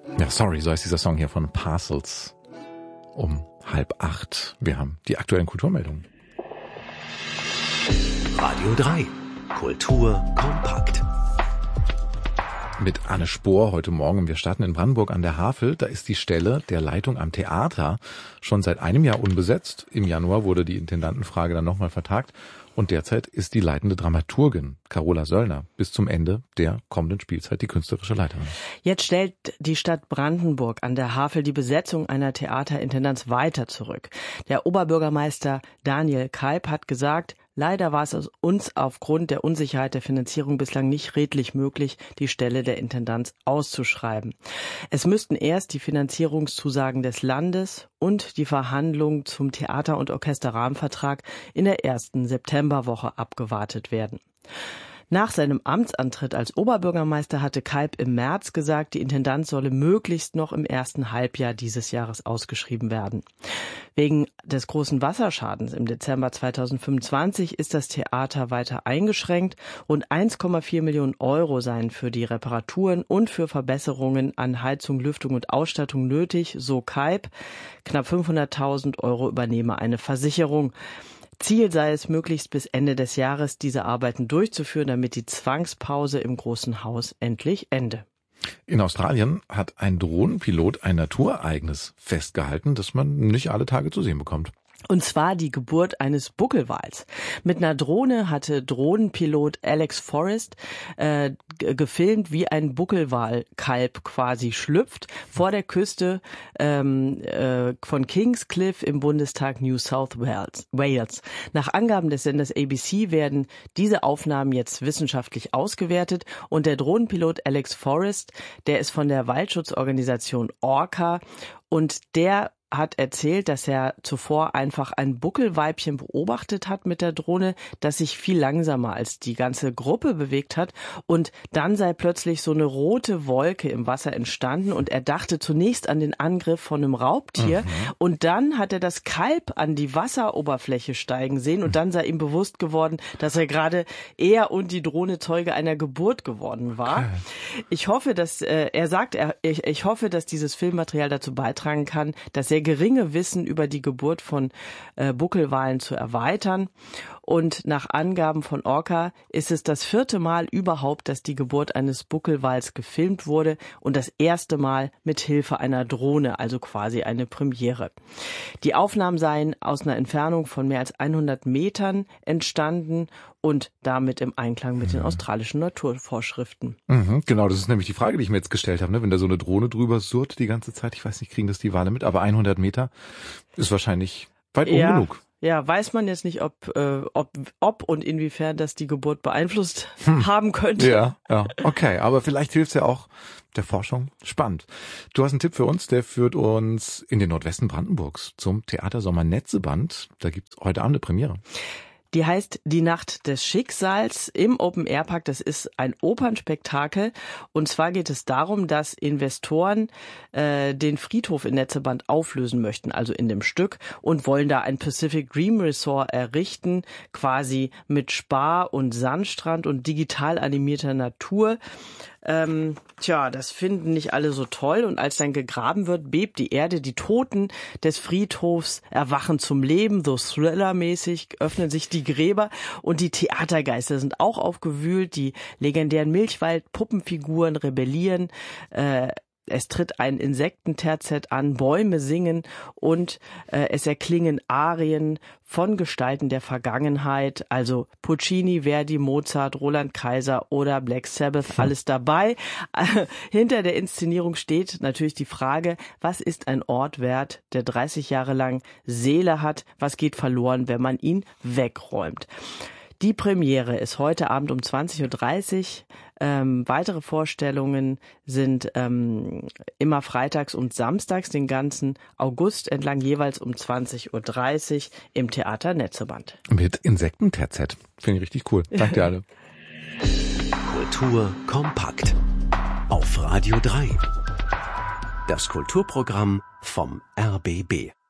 Ja, sorry, so heißt dieser Song hier von Parcels. Um 7:30. Wir haben die aktuellen Kulturmeldungen. Radio 3. Kultur kompakt. Mit Anne Spohr heute Morgen. Wir starten in Brandenburg an der Havel. Da ist die Stelle der Leitung am Theater schon seit einem Jahr unbesetzt. Im Januar wurde die Intendantenfrage dann nochmal vertagt. Und derzeit ist die leitende Dramaturgin Carola Söllner bis zum Ende der kommenden Spielzeit die künstlerische Leiterin. Jetzt stellt die Stadt Brandenburg an der Havel die Besetzung einer Theaterintendanz weiter zurück. Der Oberbürgermeister Daniel Kalb hat gesagt, leider war es uns aufgrund der Unsicherheit der Finanzierung bislang nicht redlich möglich, die Stelle der Intendanz auszuschreiben. Es müssten erst die Finanzierungszusagen des Landes und die Verhandlungen zum Theater- und Orchesterrahmenvertrag in der ersten Septemberwoche abgewartet werden. Nach seinem Amtsantritt als Oberbürgermeister hatte Kalb im März gesagt, die Intendanz solle möglichst noch im ersten Halbjahr dieses Jahres ausgeschrieben werden. Wegen des großen Wasserschadens im Dezember 2025 ist das Theater weiter eingeschränkt. Rund 1,4 Millionen Euro seien für die Reparaturen und für Verbesserungen an Heizung, Lüftung und Ausstattung nötig, so Kalb. Knapp 500.000 Euro übernehme eine Versicherung. Ziel sei es, möglichst bis Ende des Jahres diese Arbeiten durchzuführen, damit die Zwangspause im Großen Haus endlich ende. In Australien hat ein Drohnenpilot ein Naturereignis festgehalten, das man nicht alle Tage zu sehen bekommt. Und zwar die Geburt eines Buckelwals. Mit einer Drohne hatte Drohnenpilot Alex Forrest gefilmt, wie ein Buckelwalkalb quasi schlüpft vor der Küste von Kingscliff im Bundesstaat New South Wales. Nach Angaben des Senders ABC werden diese Aufnahmen jetzt wissenschaftlich ausgewertet und der Drohnenpilot Alex Forrest, der ist von der Waldschutzorganisation Orca und der hat erzählt, dass er zuvor einfach ein Buckelweibchen beobachtet hat mit der Drohne, das sich viel langsamer als die ganze Gruppe bewegt hat und dann sei plötzlich so eine rote Wolke im Wasser entstanden und er dachte zunächst an den Angriff von einem Raubtier und dann hat er das Kalb an die Wasseroberfläche steigen sehen und dann sei ihm bewusst geworden, dass er gerade er und die Drohne Zeuge einer Geburt geworden war. Okay. Ich hoffe, dass ich hoffe, dass dieses Filmmaterial dazu beitragen kann, dass er geringe Wissen über die Geburt von Buckelwalen zu erweitern. Und nach Angaben von Orca ist es das 4. Mal überhaupt, dass die Geburt eines Buckelwals gefilmt wurde und das erste Mal mit Hilfe einer Drohne, also quasi eine Premiere. Die Aufnahmen seien aus einer Entfernung von mehr als 100 Metern entstanden und damit im Einklang mit den australischen Naturvorschriften. Genau, das ist nämlich die Frage, die ich mir jetzt gestellt habe, ne? Wenn da so eine Drohne drüber surrt die ganze Zeit, ich weiß nicht, kriegen das die Wale mit, aber 100 Meter ist wahrscheinlich weit oben genug. Ja, weiß man jetzt nicht, ob und inwiefern das die Geburt beeinflusst haben könnte. Ja, okay, aber vielleicht hilft's ja auch der Forschung. Spannend. Du hast einen Tipp für uns, der führt uns in den Nordwesten Brandenburgs zum Theater Sommer Netzeband. Da gibt's heute Abend eine Premiere. Die heißt Die Nacht des Schicksals im Open-Air-Park. Das ist ein Opernspektakel. Und zwar geht es darum, dass Investoren den Friedhof in Netzeband auflösen möchten, also in dem Stück, und wollen da ein Pacific Dream Resort errichten, quasi mit Spa und Sandstrand und digital animierter Natur. Das finden nicht alle so toll und als dann gegraben wird, bebt die Erde, die Toten des Friedhofs erwachen zum Leben, so Thriller-mäßig öffnen sich die Gräber und die Theatergeister sind auch aufgewühlt, die legendären Milchwald-Puppenfiguren rebellieren, es tritt ein Insektenterzett an, Bäume singen und es erklingen Arien von Gestalten der Vergangenheit, also Puccini, Verdi, Mozart, Roland Kaiser oder Black Sabbath, alles dabei. Hinter der Inszenierung steht natürlich die Frage, was ist ein Ort wert, der 30 Jahre lang Seele hat, was geht verloren, wenn man ihn wegräumt. Die Premiere ist heute Abend um 20.30 Uhr. Weitere Vorstellungen sind immer freitags und samstags den ganzen August entlang jeweils um 20.30 Uhr im Theater Netzeband. Mit Insektenterzett. Finde ich richtig cool. Danke dir alle. Kultur kompakt. Auf Radio 3. Das Kulturprogramm vom RBB.